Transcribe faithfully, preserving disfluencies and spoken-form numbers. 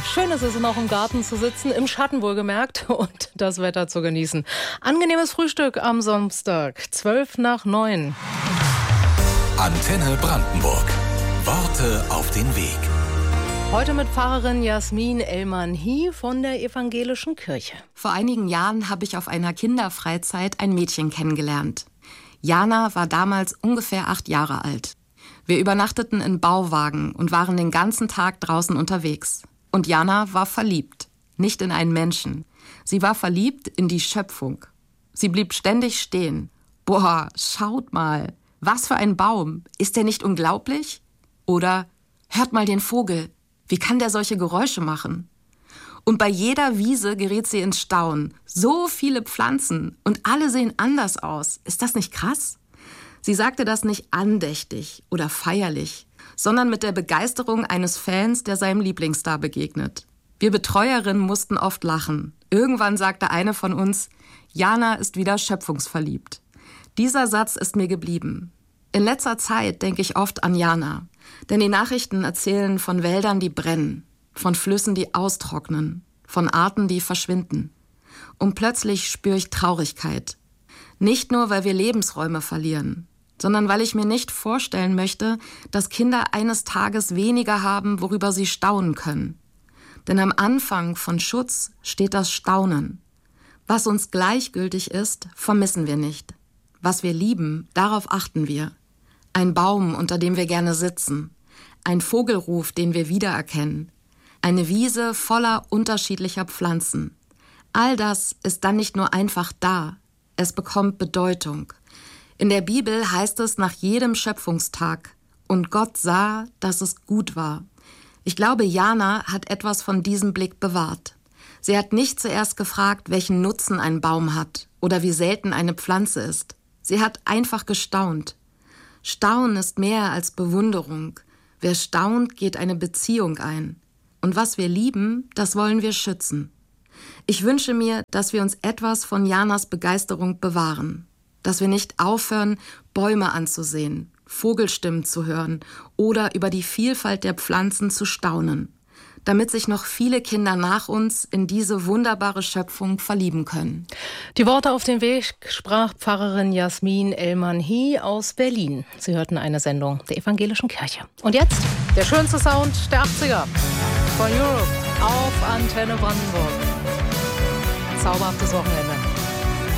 Schön ist es noch im Garten zu sitzen, im Schatten wohlgemerkt, und das Wetter zu genießen. Angenehmes Frühstück am Samstag, zwölf nach neun. Antenne Brandenburg. Worte auf den Weg. Heute mit Pfarrerin Jasmin Elmanhi von der Evangelischen Kirche. Vor einigen Jahren habe ich auf einer Kinderfreizeit ein Mädchen kennengelernt. Jana war damals ungefähr acht Jahre alt. Wir übernachteten in Bauwagen und waren den ganzen Tag draußen unterwegs. Und Jana war verliebt, nicht in einen Menschen. Sie war verliebt in die Schöpfung. Sie blieb ständig stehen. Boah, schaut mal, was für ein Baum. Ist der nicht unglaublich? Oder hört mal den Vogel. Wie kann der solche Geräusche machen? Und bei jeder Wiese gerät sie ins Staunen. So viele Pflanzen und alle sehen anders aus. Ist das nicht krass? Sie sagte das nicht andächtig oder feierlich, sondern mit der Begeisterung eines Fans, der seinem Lieblingsstar begegnet. Wir Betreuerinnen mussten oft lachen. Irgendwann sagte eine von uns, Jana ist wieder schöpfungsverliebt. Dieser Satz ist mir geblieben. In letzter Zeit denke ich oft an Jana, denn die Nachrichten erzählen von Wäldern, die brennen, von Flüssen, die austrocknen, von Arten, die verschwinden. Und plötzlich spüre ich Traurigkeit. Nicht nur, weil wir Lebensräume verlieren, sondern weil ich mir nicht vorstellen möchte, dass Kinder eines Tages weniger haben, worüber sie staunen können. Denn am Anfang von Schutz steht das Staunen. Was uns gleichgültig ist, vermissen wir nicht. Was wir lieben, darauf achten wir. Ein Baum, unter dem wir gerne sitzen. Ein Vogelruf, den wir wiedererkennen. Eine Wiese voller unterschiedlicher Pflanzen. All das ist dann nicht nur einfach da. Es bekommt Bedeutung. In der Bibel heißt es nach jedem Schöpfungstag: Und Gott sah, dass es gut war. Ich glaube, Jana hat etwas von diesem Blick bewahrt. Sie hat nicht zuerst gefragt, welchen Nutzen ein Baum hat oder wie selten eine Pflanze ist. Sie hat einfach gestaunt. Staunen ist mehr als Bewunderung. Wer staunt, geht eine Beziehung ein. Und was wir lieben, das wollen wir schützen. Ich wünsche mir, dass wir uns etwas von Janas Begeisterung bewahren. Dass wir nicht aufhören, Bäume anzusehen, Vogelstimmen zu hören oder über die Vielfalt der Pflanzen zu staunen, damit sich noch viele Kinder nach uns in diese wunderbare Schöpfung verlieben können. Die Worte auf den Weg sprach Pfarrerin Jasmin Elmanhi aus Berlin. Sie hörten eine Sendung der Evangelischen Kirche. Und jetzt der schönste Sound der achtziger von Europe auf Antenne Brandenburg. Zauberhaftes Wochenende.